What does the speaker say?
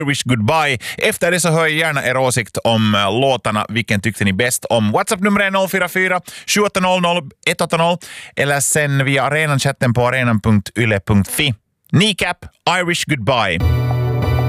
Wish Goodbye. Efter det så hör jag gärna er åsikt om låtarna. Vilken tyckte ni bäst om? WhatsApp-nummer är 044 7800 180 eller sen via arenan-chatten på arenan.yle.fi. Kneecap, I Wish Goodbye.